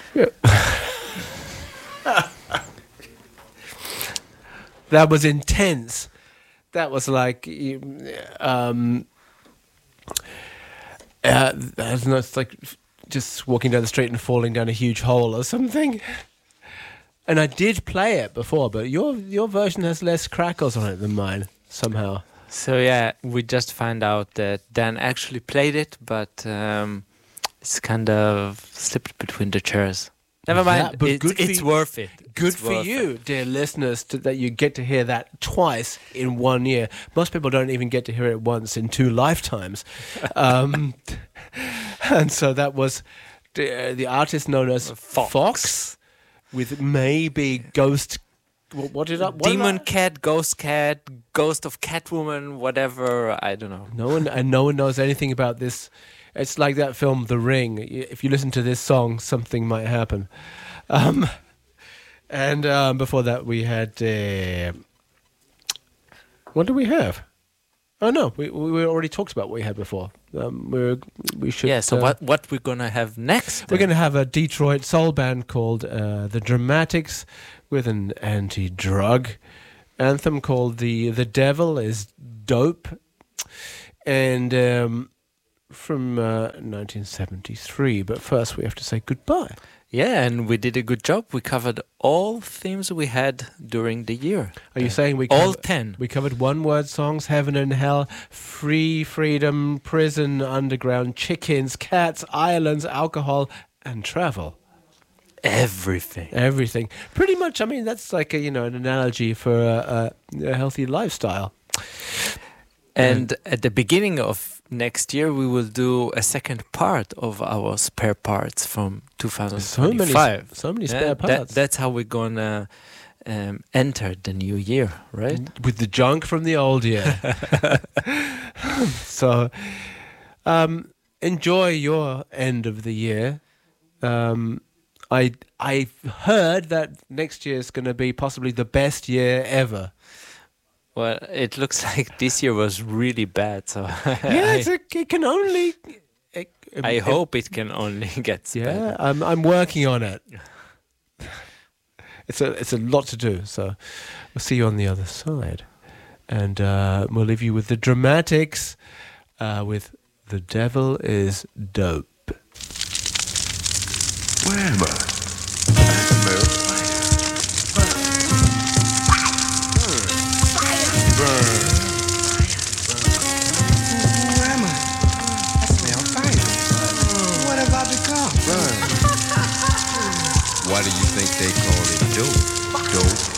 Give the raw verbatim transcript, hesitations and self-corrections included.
That was intense. That was like, um, uh, I don't know, it's like just walking down the street and falling down a huge hole or something. And I did play it before, but your your version has less crackles on it than mine, somehow. So yeah, we just found out that Dan actually played it, but um, it's kind of slipped between the chairs. Never mind, Yeah, but it, good for it's you- worth it. Good It's for worth you, it. dear listeners, to, that you get to hear that twice in one year. Most people don't even get to hear it once in two lifetimes. um, and so that was the, uh, the artist known as Fox. Fox, with maybe Ghost. What, what did I? What did Demon I- Cat, Ghost Cat, Ghost of Catwoman, whatever, I don't know. No one, and no one knows anything about this. It's like that film, The Ring. Y- If you listen to this song, something might happen. Um, and um, before that, we had. Uh, what do we have? Oh no, we we already talked about what we had before. Um, we we should. Yeah, so uh, what what we're gonna have next? We're then? going to have a Detroit soul band called uh, The Dramatics, with an anti-drug anthem called "The The Devil Is Dope," and um, from uh, nineteen seventy-three. But first, we have to say goodbye. Yeah, and we did a good job. We covered all themes we had during the year. Are you Uh, saying we all cover- ten? We covered one-word songs: heaven and hell, free, freedom, prison, underground, chickens, cats, islands, alcohol, and travel. Everything. Everything. Pretty much. I mean, that's like a, you know, an analogy for a, a, a healthy lifestyle. And at the beginning of next year, we will do a second part of our spare parts from two thousand twenty-five. So many, so many Yeah, spare that- parts. that's how we're gonna um, enter the new year, right? With the junk from the old year. So, um, enjoy your end of the year. Um, I I heard that next year is going to be possibly the best year ever. Well, it looks like this year was really bad. So Yeah, I, it's a, it can only. It, I it- hope it can only get Yeah, better. I'm I'm working on it. It's a it's a lot to do. So we'll see you on the other side, and uh, we'll leave you with the Dramatics, uh, with "The Devil Is Dope." Where am I? I smell fire. Burn. Who am I? I smell fire. What have I become? Burn. Why do you think they call it dope? Dope